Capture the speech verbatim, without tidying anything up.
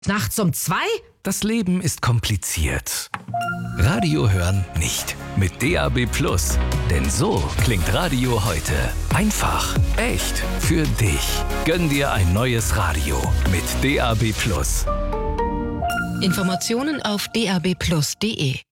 Nachts um zwei? Das Leben ist kompliziert. Radio hören nicht. Mit D A B Plus. Denn so klingt Radio heute. Einfach, echt, für dich. Gönn dir ein neues Radio mit D A B Plus. Informationen auf d a b plus punkt d e.